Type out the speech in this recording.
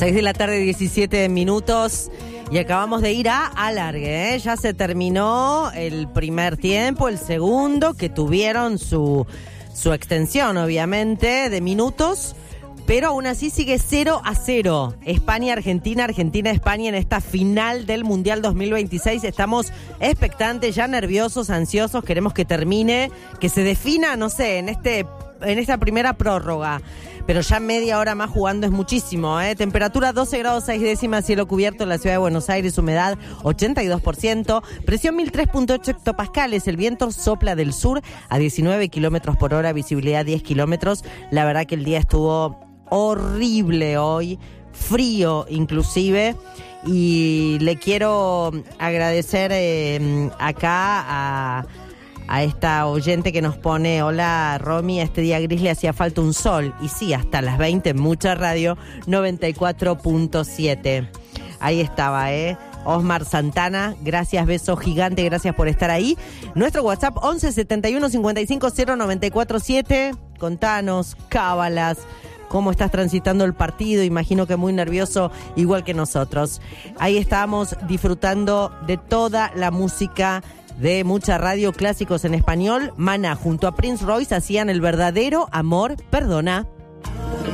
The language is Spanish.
6 de la tarde, 17 minutos. Y acabamos de ir a alargue, ¿eh? Ya se terminó el primer tiempo, el segundo, que tuvieron su extensión, obviamente, de minutos. Pero aún así sigue 0-0. España-Argentina, Argentina-España en esta final del Mundial 2026. Estamos expectantes, ya nerviosos, ansiosos. Queremos que termine, que se defina, no sé, en esta primera prórroga. Pero ya media hora más jugando es muchísimo, ¿eh? Temperatura 12 grados 6 décimas, cielo cubierto en la ciudad de Buenos Aires, humedad 82%, presión 1003.8 hectopascales, el viento sopla del sur a 19 kilómetros por hora, visibilidad 10 kilómetros. La verdad que el día estuvo horrible hoy, frío inclusive, y le quiero agradecer acá a esta oyente que nos pone: hola Romy, este día gris le hacía falta un sol. Y sí, hasta las 20 en Mucha Radio 94.7. Ahí estaba, Osmar Santana, gracias, beso gigante, gracias por estar ahí. Nuestro WhatsApp 11 71 55 0947. Contanos, cábalas, cómo estás transitando el partido. Imagino que muy nervioso, igual que nosotros. Ahí estábamos disfrutando de toda la música de Mucha Radio, clásicos en español. Maná junto a Prince Royce hacían El verdadero amor perdona.